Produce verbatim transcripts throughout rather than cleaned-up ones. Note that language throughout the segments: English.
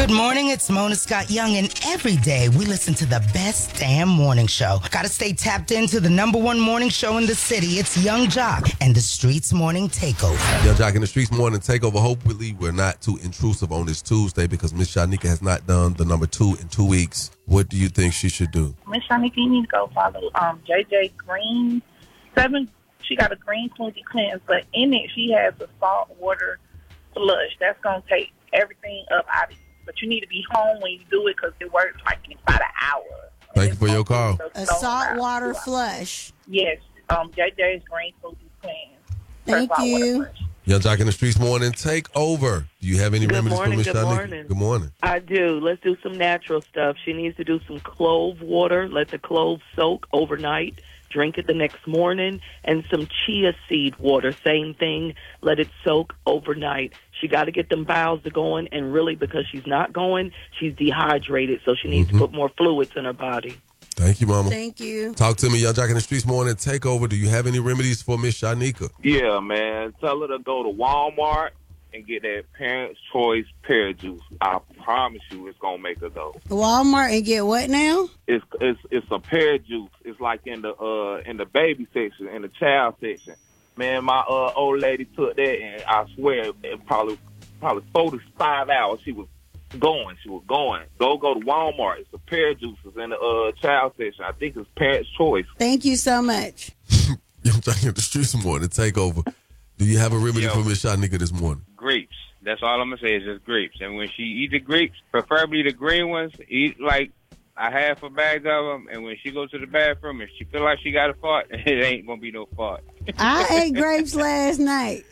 Good morning, it's Mona Scott Young, and every day we listen to the best damn morning show. Gotta stay tapped into the number one morning show in the city. It's Young Jock and the Streets Morning Takeover. Young Jock and the Streets Morning Takeover. Hopefully we're not too intrusive on this Tuesday because Miss Shanika has not done the number two in two weeks. What do you think she should do? Miss Shanika, you need to go follow um, J J Green. Seven, she got a green smoothie cleanse, but in it she has a salt water flush. That's going to take everything up out of you. But you need to be home when you do it because it works like in about an hour. Thank you for your call. A salt water flush. Yes, um, J J's green smoothie cleanse. Thank you. Young Jock in the Streets Morning Takeover. Do you have any Good remedies morning, for Miss good Shanika? morning. Good morning. I do. Let's do some natural stuff. She needs to do some clove water. Let the cloves soak overnight. Drink it the next morning. And some chia seed water. Same thing. Let it soak overnight. She got to get them bowels to going. And really, because she's not going, she's dehydrated. So she needs mm-hmm. to put more fluids in her body. Thank you, Mama. Thank you. Talk to me, Young Jock in the Streets Morning Takeover. Do you have any remedies for Miss Shanika? Yeah, man. Tell her to go to Walmart and get that Parents' Choice pear juice. I promise you it's going to make her go. Walmart and get what now? It's it's it's a pear juice. It's like in the uh in the baby section, in the child section. Man, my uh, old lady took that, and I swear, it probably probably four to five hours she was going. She was going. Go go to Walmart. It's a pear juices in the uh, child section. I think it's Parents' Choice. Thank you so much. Young Jock in the Streets Morning Takeover. Do you have a remedy Yo. for Miss Shanika this morning? Grapes. That's all I'm going to say is just grapes. And when she eat the grapes, preferably the green ones, eat like a half a bag of them. And when she goes to the bathroom, if she feel like she got a fart, it ain't going to be no fart. I ate grapes last night.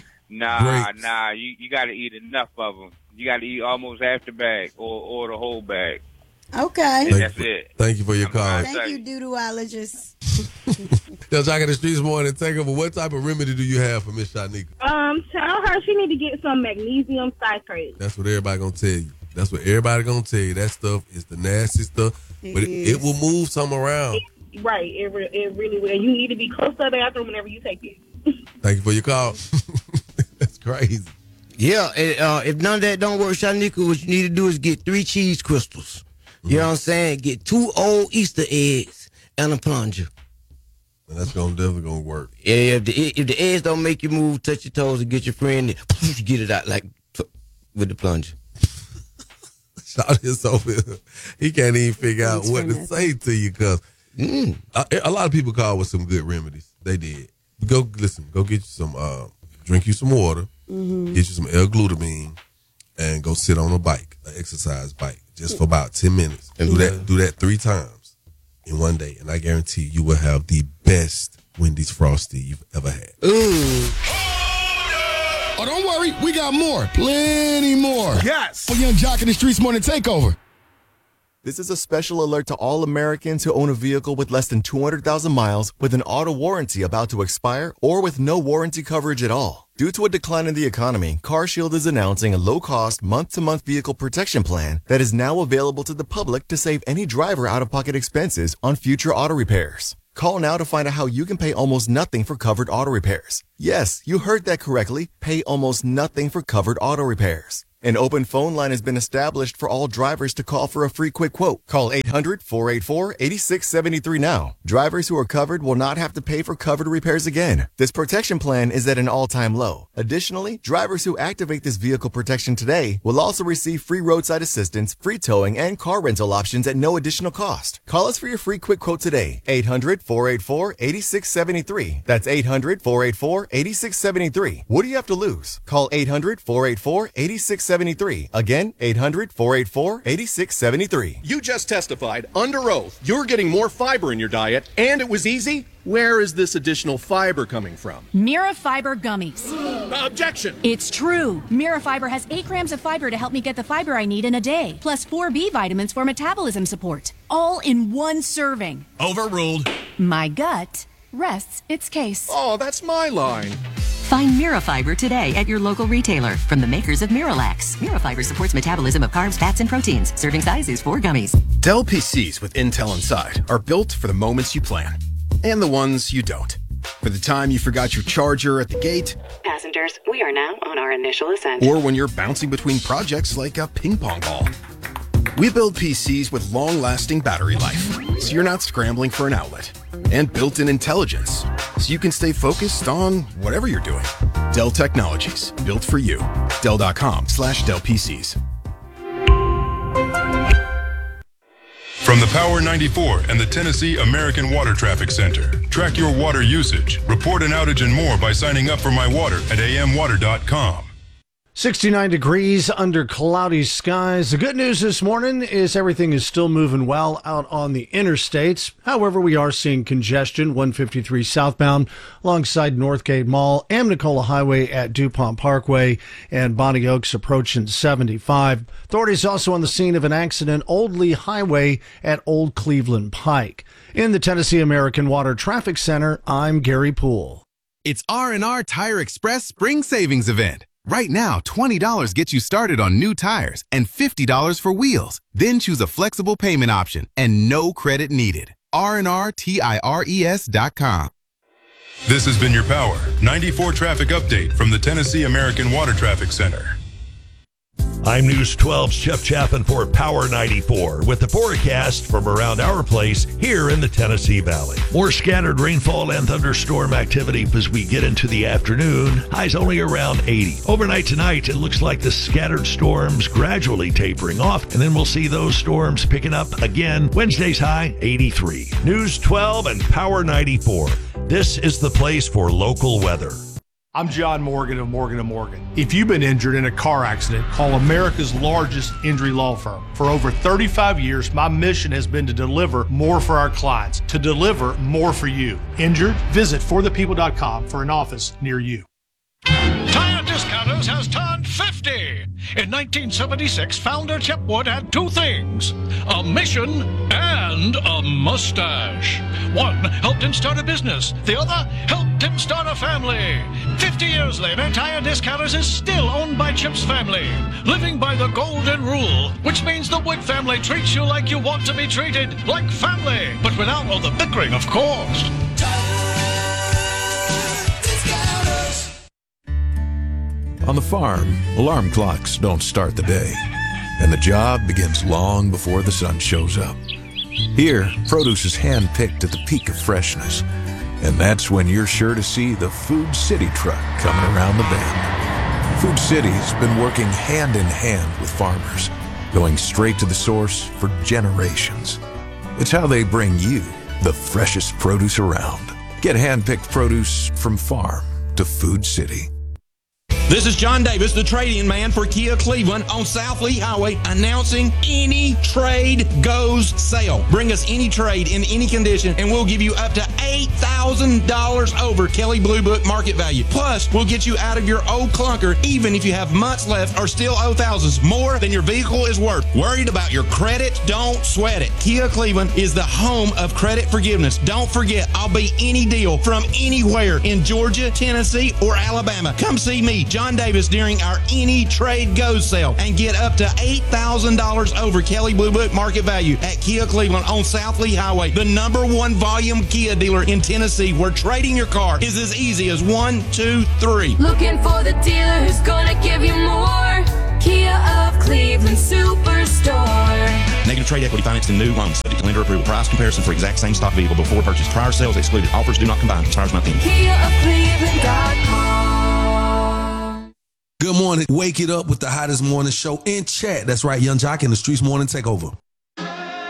Nah, Grapes. nah. You, you got to eat enough of them. You got to eat almost half the bag or, or the whole bag. Okay. And that's it. Thank you for your I'm call. sorry. Thank you, doo-dooologist. Young Jock in the Streets Morning Takeover. What type of remedy do you have for Miss Shanika? Um, tell her she need to get some magnesium citrate. That's what everybody gonna tell you. That's what everybody gonna tell you. That stuff is the nasty stuff, but it, it will move some around. Right, it, re- it really will. And you need to be close to the bathroom whenever you take it. Thank you for your call. That's crazy. Yeah, and, uh, if none of that don't work, Shanika, what you need to do is get three cheese crystals. You mm-hmm. know what I'm saying? Get two old Easter eggs and a plunger. And that's gonna definitely gonna work. Yeah, if the if the eggs don't make you move, touch your toes and get your friend, and get it out like with the plunger. Shout this over here. He can't even figure out what to say to you because mm. a, a lot of people call with some good remedies. They did. Go listen. Go get you some. Uh, drink you some water. Mm-hmm. Get you some L-glutamine, and go sit on a bike, an exercise bike, just for about ten minutes. And do that. Do that three times in one day, and I guarantee you will have the best Wendy's Frosty you've ever had. Ooh. Oh, don't worry. We got more. Plenty more. Yes. For Young Jock in the Streets Morning Takeover. This is a special alert to all Americans who own a vehicle with less than two hundred thousand miles with an auto warranty about to expire or with no warranty coverage at all. Due to a decline in the economy, CarShield is announcing a low-cost, month-to-month vehicle protection plan that is now available to the public to save any driver out-of-pocket expenses on future auto repairs. Call now to find out how you can pay almost nothing for covered auto repairs. Yes, you heard that correctly. Pay almost nothing for covered auto repairs. An open phone line has been established for all drivers to call for a free quick quote. Call eight hundred, four eight four, eight six seven three now. Drivers who are covered will not have to pay for covered repairs again. This protection plan is at an all-time low. Additionally, drivers who activate this vehicle protection today will also receive free roadside assistance, free towing, and car rental options at no additional cost. Call us for your free quick quote today. eight hundred, four eight four, eight six seven three. That's eight hundred, four eight four, eight six seven three. What do you have to lose? Call eight hundred, four eight four, eight six seven three. Again, eight hundred, four eight four, eight six seven three. You just testified under oath you're getting more fiber in your diet, and it was easy? Where is this additional fiber coming from? Mira Fiber Gummies. Objection! It's true. Mira Fiber has eight grams of fiber to help me get the fiber I need in a day, plus four B vitamins for metabolism support, all in one serving. Overruled. My gut rests its case. Oh, that's my line. Find Mirafiber today at your local retailer from the makers of Miralax. Mirafiber supports metabolism of carbs, fats, and proteins. Serving size is four gummies. Dell P Cs with Intel inside are built for the moments you plan and the ones you don't. By the time you forgot your charger at the gate, Passengers, we are now on our initial ascent. or when you're bouncing between projects like a ping pong ball. We build P Cs with long-lasting battery life, so you're not scrambling for an outlet. And built-in intelligence, so you can stay focused on whatever you're doing. Dell Technologies, built for you. Dell.com slash Dell PCs. From the Power ninety-four and the Tennessee American Water Traffic Center. Track your water usage, report an outage and more by signing up for My Water at a m water dot com. sixty-nine degrees under cloudy skies. The good news this morning is everything is still moving well out on the interstates. However, we are seeing congestion, one fifty-three southbound alongside Northgate Mall, Amnicola Highway at DuPont Parkway, and Bonnie Oaks approaching seventy-five. Authorities also on the scene of an accident, Old Lee Highway at Old Cleveland Pike. In the Tennessee American Water Traffic Center, I'm Gary Poole. It's R and R Tire Express Spring Savings Event. Right now, twenty dollars gets you started on new tires and fifty dollars for wheels. Then choose a flexible payment option and no credit needed. R and R Tires dot com. This has been your Power ninety-four traffic update from the Tennessee American Water Traffic Center. I'm News twelve's Jeff Chapin for Power ninety-four with the forecast from around our place here in the Tennessee Valley. More scattered rainfall and thunderstorm activity as we get into the afternoon. Highs only around eighty. Overnight tonight, it looks like the scattered storms gradually tapering off, and then we'll see those storms picking up again. Wednesday's high, eighty-three. News twelve and Power ninety-four. This is the place for local weather. I'm John Morgan of Morgan and Morgan. If you've been injured in a car accident, call America's largest injury law firm. For over thirty-five years, my mission has been to deliver more for our clients, to deliver more for you. Injured? Visit for the people dot com for an office near you. Tire Discounters has turned fifty. In nineteen seventy-six, founder Chip Wood had two things, a mission and a mustache. One helped him start a business. The other helped him start a family. fifty years later, Tire Discounters is still owned by Chip's family, living by the golden rule, which means the Wood family treats you like you want to be treated, like family, but without all the bickering, of course. On the farm, alarm clocks don't start the day, and the job begins long before the sun shows up. Here, produce is hand-picked at the peak of freshness, and that's when you're sure to see the Food City truck coming around the bend. Food City's been working hand-in-hand with farmers, going straight to the source for generations. It's how they bring you the freshest produce around. Get hand-picked produce from farm to Food City. This is John Davis, the trade-in man for Kia Cleveland on South Lee Highway, announcing any trade goes sale. Bring us any trade in any condition, and we'll give you up to eight thousand dollars over Kelley Blue Book market value. Plus, we'll get you out of your old clunker, even if you have months left or still owe thousands more than your vehicle is worth. Worried about your credit? Don't sweat it. Kia Cleveland is the home of credit forgiveness. Don't forget, I'll be any deal from anywhere in Georgia, Tennessee, or Alabama. Come see me, John Davis, during our Any Trade Goes sale and get up to eight thousand dollars over Kelley Blue Book market value at Kia Cleveland on South Lee Highway, the number one volume Kia dealer in Tennessee, where trading your car is as easy as one, two, three. Looking for the dealer who's gonna give you more. Kia of Cleveland Superstore. Negative trade equity financed in new loans. Subject to lender approval. Price comparison for exact same stock vehicle before purchase. Prior sales excluded. Offers do not combine. Expires month end. Kia of Cleveland dot com. Good morning. Wake it up with the hottest morning show in chat. That's right, Young Jock in the Streets Morning Takeover.